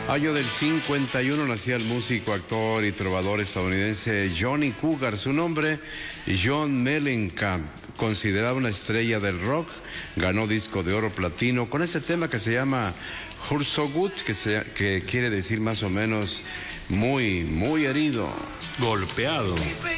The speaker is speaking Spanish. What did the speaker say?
Año del 51 nacía el músico, actor y trovador estadounidense Johnny Cougar. Su nombre, John Mellencamp, considerado una estrella del rock, ganó disco de oro platino con ese tema que se llama Hurt So Good, que quiere decir más o menos muy herido. Golpeado.